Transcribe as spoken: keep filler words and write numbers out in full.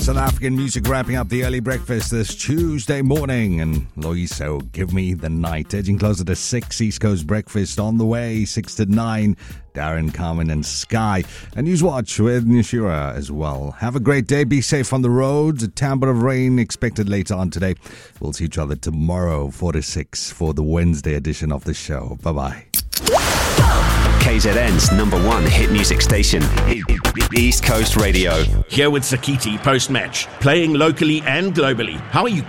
South African music wrapping up the early breakfast this Tuesday morning. And Loiso, Give Me the Night. Edging closer to six, East Coast breakfast on the way, six to nine. Darren, Carmen and Sky. And Newswatch with Nishira as well. Have a great day. Be safe on the roads. A tamper of rain expected later on today. We'll see each other tomorrow, four to six, for the Wednesday edition of the show. Bye-bye. K Z N's number one hit music station, East Coast Radio. Here with Sakiti post-match, playing locally and globally. How are you